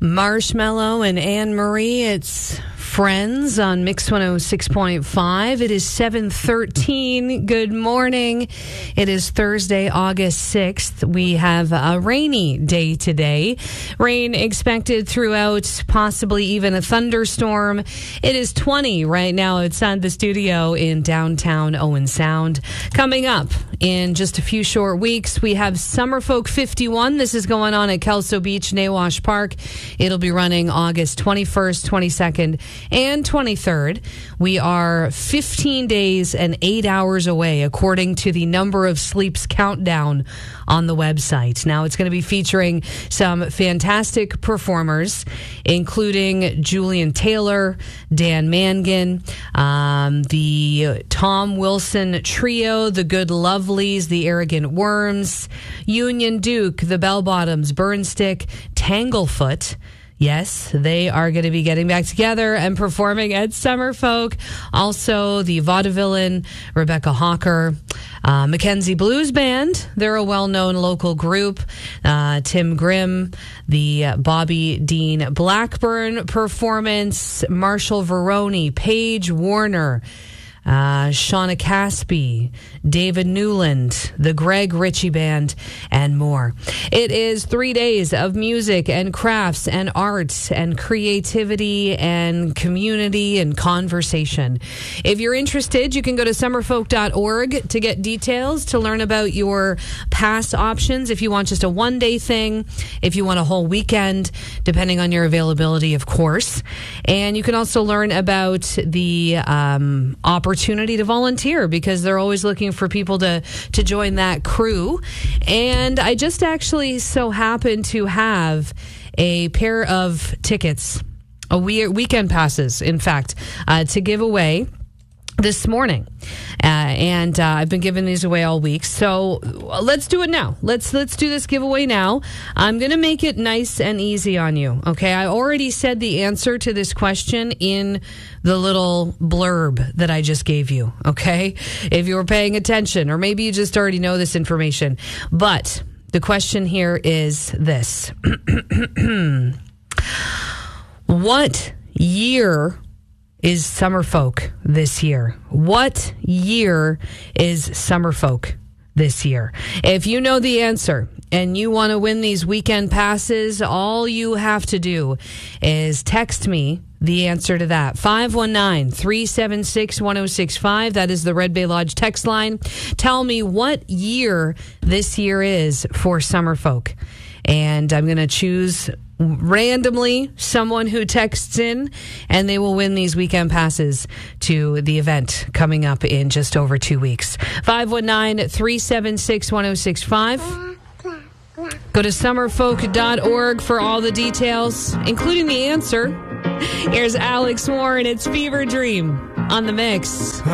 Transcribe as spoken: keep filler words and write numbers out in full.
Marshmallow and Anne Marie, it's Friends on Mix one oh six point five. It is seven thirteen. Good morning. It is Thursday, August sixth. We have a rainy day today. Rain expected throughout, possibly even a thunderstorm. It is twenty right now outside the studio in downtown Owen Sound. Coming up in just a few short weeks, we have Summerfolk fifty-one. This is going on at Kelso Beach, Nawash Park. It'll be running August twenty-first, twenty-second, and twenty-third. We are fifteen days and eight hours away, according to the Number of Sleeps countdown on the website. Now, it's going to be featuring some fantastic performers, including Julian Taylor, Dan Mangan, um, the Tom Wilson Trio, the Good Lovelies, the Arrogant Worms, Union Duke, the Bell Bottoms, Burnstick, Tanglefoot. Yes, they are going to be getting back together and performing at Summerfolk. Also, the Vaudevillain, Rebecca Hawker, uh, Mackenzie Blues Band. They're a well-known local group. Uh, Tim Grimm, the Bobby Dean Blackburn performance, Marshall Veroni, Paige Warner, Uh, Shauna Caspi, David Newland, the Greg Ritchie Band, and more. It is three days of music and crafts and arts and creativity and community and conversation. If you're interested, you can go to summerfolk dot org to get details, to learn about your pass options. If you want just a one-day thing, if you want a whole weekend, depending on your availability, of course. And you can also learn about the um, opportunity opportunity to volunteer, because they're always looking for people to to join that crew. And I just actually so happen to have a pair of tickets, a we- weekend passes, in fact, uh, to give away this morning. Uh, and uh, I've been giving these away all week. So uh, let's do it now. Let's let's do this giveaway now. I'm going to make it nice and easy on you. Okay, I already said the answer to this question in the little blurb that I just gave you. Okay, if you were paying attention, or maybe you just already know this information. But the question here is this. What year is Summerfolk this year? What year is Summerfolk this year? If you know the answer and you want to win these weekend passes, all you have to do is text me the answer to that. five one nine, three seven six, one oh six five. That is the Red Bay Lodge text line. Tell me what year this year is for Summerfolk. And I'm going to choose randomly someone who texts in, and they will win these weekend passes to the event coming up in just over two weeks. five one nine, three seven six, one oh six five. Go to summerfolk dot org for all the details, including the answer. Here's Alex Warren. It's Fever Dream on the Mix.